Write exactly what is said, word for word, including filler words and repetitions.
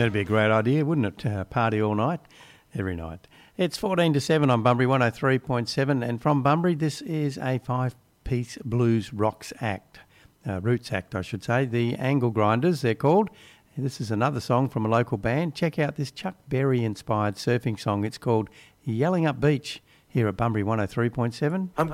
That'd be a great idea, wouldn't it? Uh, party all night, every night. It's fourteen to seven on Bunbury one oh three point seven, and from Bunbury, this is a five-piece blues rocks act, uh, roots act, I should say. The Angle Grinders, they're called. This is another song from a local band. Check out this Chuck Berry-inspired surfing song. It's called Yelling Up Beach here at Bunbury one oh three point seven. I'm